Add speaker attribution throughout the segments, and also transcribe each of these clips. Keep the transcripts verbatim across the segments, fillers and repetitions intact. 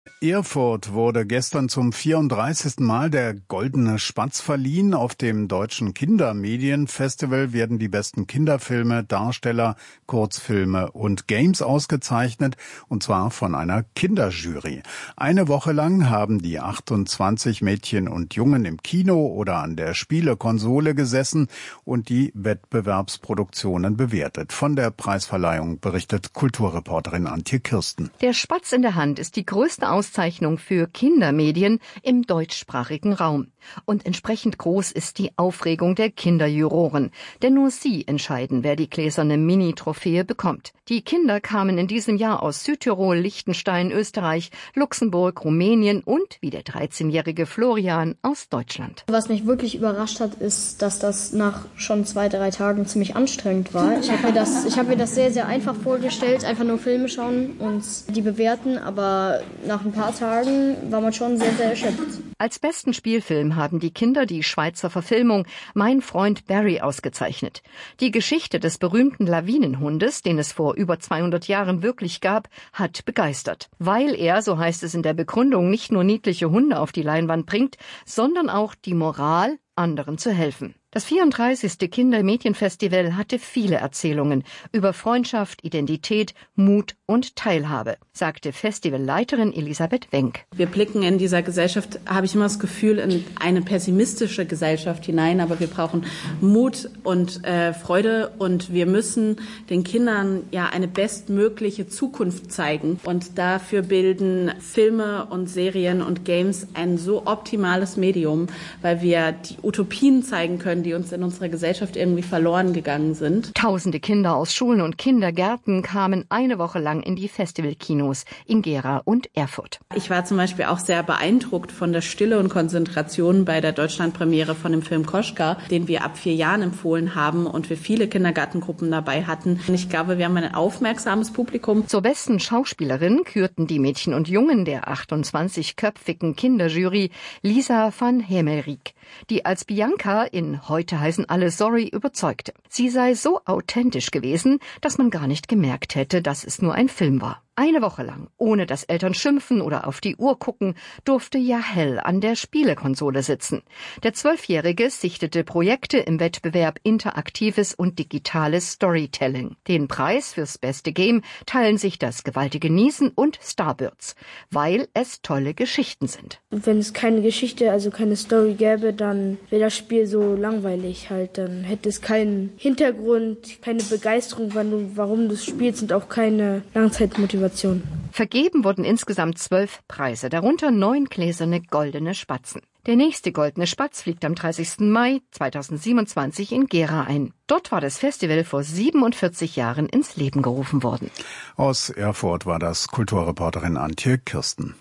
Speaker 1: Erfurt wurde gestern zum vierunddreißigsten Mal der Goldene Spatz verliehen. Auf dem Deutschen Kindermedienfestival werden die besten Kinderfilme, Darsteller, Kurzfilme und Games ausgezeichnet, und zwar von einer Kinderjury. Eine Woche lang haben die achtundzwanzig Mädchen und Jungen im Kino oder an der Spielekonsole gesessen und die Wettbewerbsproduktionen bewertet. Von der Preisverleihung berichtet Kulturreporterin Antje Kirsten.
Speaker 2: Der Spatz in der Hand ist die größte Auszeichnung für Kindermedien im deutschsprachigen Raum. Und entsprechend groß ist die Aufregung der Kinderjuroren. Denn nur sie entscheiden, wer die gläserne Mini-Trophäe bekommt. Die Kinder kamen in diesem Jahr aus Südtirol, Liechtenstein, Österreich, Luxemburg, Rumänien und, wie der dreizehnjährige Florian, aus Deutschland.
Speaker 3: Was mich wirklich überrascht hat, ist, dass das nach schon zwei, drei Tagen ziemlich anstrengend war. Ich habe mir das, ich habe mir das sehr, sehr einfach vorgestellt, einfach nur Filme schauen und die bewerten, aber nach ein paar Tagen war man schon sehr, sehr erschöpft.
Speaker 2: Als besten Spielfilm haben die Kinder die Schweizer Verfilmung Mein Freund Barry ausgezeichnet. Die Geschichte des berühmten Lawinenhundes, den es vor über zweihundert Jahren wirklich gab, hat begeistert. Weil er, so heißt es in der Begründung, nicht nur niedliche Hunde auf die Leinwand bringt, sondern auch die Moral, anderen zu helfen. Das vierunddreißigste Kindermedienfestival hatte viele Erzählungen über Freundschaft, Identität, Mut und Teilhabe, sagte Festivalleiterin Elisabeth Wenck.
Speaker 4: Wir blicken in dieser Gesellschaft, habe ich immer das Gefühl, in eine pessimistische Gesellschaft hinein, aber wir brauchen Mut und äh, Freude und wir müssen den Kindern ja eine bestmögliche Zukunft zeigen und dafür bilden Filme und Serien und Games ein so optimales Medium, weil wir die Utopien zeigen können, die uns in unserer Gesellschaft irgendwie verloren gegangen sind.
Speaker 2: Tausende Kinder aus Schulen und Kindergärten kamen eine Woche lang in die Festivalkinos in Gera und Erfurt.
Speaker 4: Ich war zum Beispiel auch sehr beeindruckt von der Stille und Konzentration bei der Deutschlandpremiere von dem Film Koschka, den wir ab vier Jahren empfohlen haben und wir viele Kindergartengruppen dabei hatten. Und ich glaube, wir haben ein aufmerksames Publikum.
Speaker 2: Zur besten Schauspielerin kürten die Mädchen und Jungen der achtundzwanzigköpfigen Kinderjury Lisa van Hemmelriek, die als Bianca in Heute heißen alle sorry überzeugte. Sie sei so authentisch gewesen, dass man gar nicht gemerkt hätte, dass es nur ein Film war. Eine Woche lang, ohne dass Eltern schimpfen oder auf die Uhr gucken, durfte Jahel an der Spielekonsole sitzen. Der Zwölfjährige sichtete Projekte im Wettbewerb Interaktives und Digitales Storytelling. Den Preis fürs beste Game teilen sich das gewaltige Niesen und Starbirds, weil es tolle Geschichten sind.
Speaker 3: Wenn es keine Geschichte, also keine Story gäbe, dann wäre das Spiel so langweilig halt. Dann hätte es keinen Hintergrund, keine Begeisterung, warum du es spielst und auch keine Langzeitmotivation.
Speaker 2: Vergeben wurden insgesamt zwölf Preise, darunter neun gläserne goldene Spatzen. Der nächste goldene Spatz fliegt am dreißigsten Mai zweitausendsiebenundzwanzig in Gera ein. Dort war das Festival vor siebenundvierzig Jahren ins Leben gerufen worden.
Speaker 1: Aus Erfurt war das Kulturreporterin Antje Kirsten.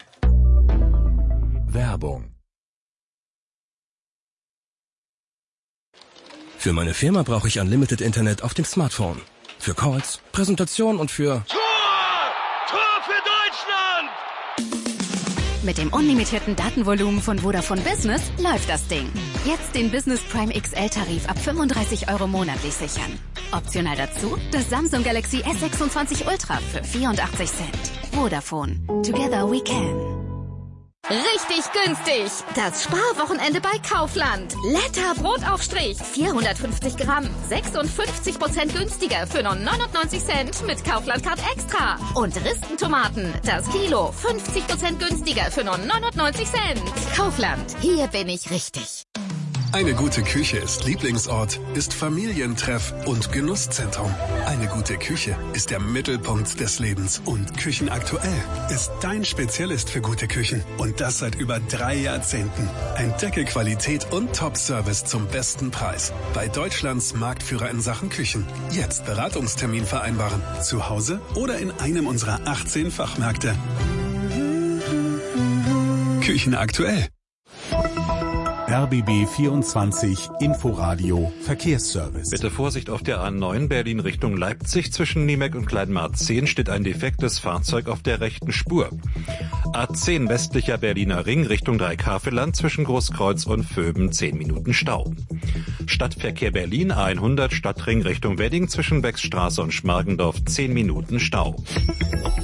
Speaker 5: Werbung. Für meine Firma brauche ich Unlimited Internet auf dem Smartphone. Für Calls, Präsentation und für...
Speaker 6: Mit dem unlimitierten Datenvolumen von Vodafone Business läuft das Ding. Jetzt den Business Prime X L-Tarif ab fünfunddreißig Euro monatlich sichern. Optional dazu das Samsung Galaxy S sechsundzwanzig Ultra für vierundachtzig Cent. Vodafone. Together we can.
Speaker 7: Richtig günstig! Das Sparwochenende bei Kaufland. Letter Brotaufstrich. vierhundertfünfzig Gramm. sechsundfünfzig Prozent günstiger für nur neunundneunzig Cent mit Kaufland Card Extra. Und Ristentomaten. Das Kilo. fünfzig Prozent günstiger für nur neunundneunzig Cent. Kaufland. Hier bin ich richtig.
Speaker 8: Eine gute Küche ist Lieblingsort, ist Familientreff und Genusszentrum. Eine gute Küche ist der Mittelpunkt des Lebens. Und Küchenaktuell ist dein Spezialist für gute Küchen. Und das seit über drei Jahrzehnten. Entdecke Qualität und Top-Service zum besten Preis. Bei Deutschlands Marktführer in Sachen Küchen. Jetzt Beratungstermin vereinbaren. Zu Hause oder in einem unserer achtzehn Fachmärkte. Küchenaktuell.
Speaker 9: R B B vierundzwanzig Inforadio Verkehrsservice.
Speaker 10: Bitte Vorsicht auf der A neun Berlin Richtung Leipzig. Zwischen Niemek und Kleinmarzehn steht ein defektes Fahrzeug auf der rechten Spur. A zehn westlicher Berliner Ring Richtung Dreieckhaveland zwischen Großkreuz und Vöben zehn Minuten Stau. Stadtverkehr Berlin A hundert Stadtring Richtung Wedding zwischen Beckstraße und Schmargendorf zehn Minuten Stau.